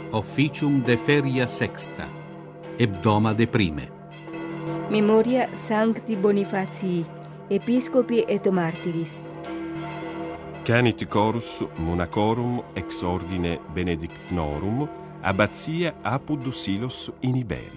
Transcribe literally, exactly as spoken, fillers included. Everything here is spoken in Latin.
Officium de feria sexta, hebdoma de prime. Memoria Sancti Bonifatii, Episcopi et Martyris. Canit Chorus Monacorum ex ordine Benedictinorum, abbazia Apud Silos in Iberia.